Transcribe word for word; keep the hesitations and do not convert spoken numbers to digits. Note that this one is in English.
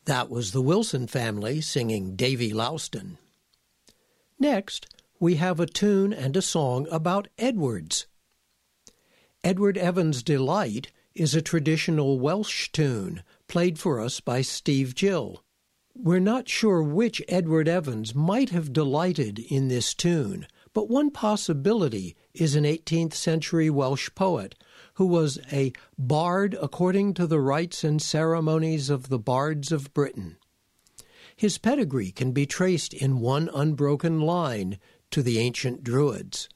That was the Wilson family singing Davy Louston. Next, we have a tune and a song about Edwards. Edward Evans' Delight is a traditional Welsh tune played for us by Steve Gill. We're not sure which Edward Evans might have delighted in this tune, but one possibility is an eighteenth century Welsh poet who was a bard according to the rites and ceremonies of the bards of Britain. His pedigree can be traced in one unbroken line to the ancient Druids.